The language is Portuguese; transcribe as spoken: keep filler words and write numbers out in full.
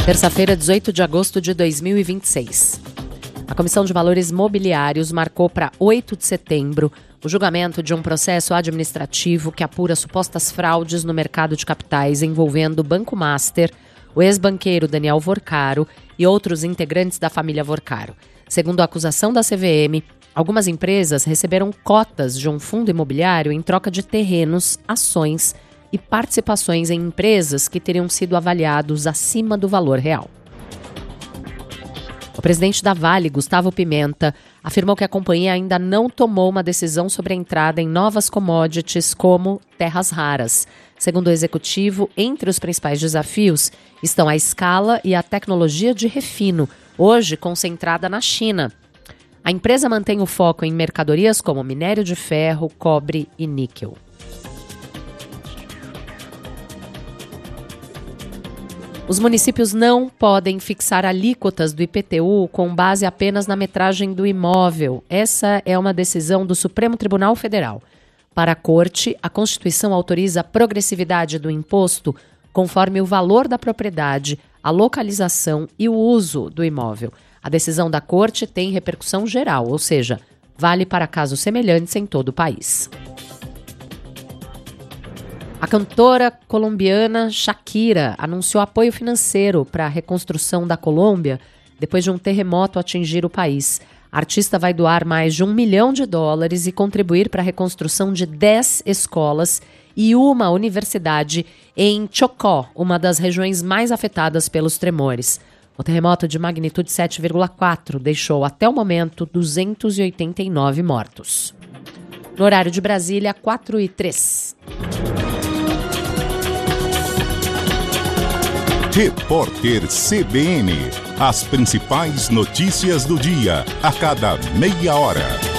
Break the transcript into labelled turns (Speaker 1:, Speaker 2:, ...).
Speaker 1: Terça-feira, dezoito de agosto de dois mil e vinte e seis. A Comissão de Valores Mobiliários marcou para oito de setembro o julgamento de um processo administrativo que apura supostas fraudes no mercado de capitais envolvendo o Banco Master, o ex-banqueiro Daniel Vorcaro e outros integrantes da família Vorcaro. Segundo a acusação da C V M, algumas empresas receberam cotas de um fundo imobiliário em troca de terrenos, ações e participações em empresas que teriam sido avaliados acima do valor real. O presidente da Vale, Gustavo Pimenta, afirmou que a companhia ainda não tomou uma decisão sobre a entrada em novas commodities como terras raras. Segundo o executivo, entre os principais desafios estão a escala e a tecnologia de refino, hoje concentrada na China. A empresa mantém o foco em mercadorias como minério de ferro, cobre e níquel. Os municípios não podem fixar alíquotas do I P T U com base apenas na metragem do imóvel. Essa é uma decisão do Supremo Tribunal Federal. Para a Corte, a Constituição autoriza a progressividade do imposto conforme o valor da propriedade, a localização e o uso do imóvel. A decisão da Corte tem repercussão geral, ou seja, vale para casos semelhantes em todo o país. A cantora colombiana Shakira anunciou apoio financeiro para a reconstrução da Colômbia depois de um terremoto atingir o país. A artista vai doar mais de um milhão de dólares e contribuir para a reconstrução de dez escolas e uma universidade em Chocó, uma das regiões mais afetadas pelos tremores. O terremoto de magnitude sete vírgula quatro deixou, até o momento, duzentos e oitenta e nove mortos. No horário de Brasília, quatro e três.
Speaker 2: Repórter C B N. As principais notícias do dia, a cada meia hora.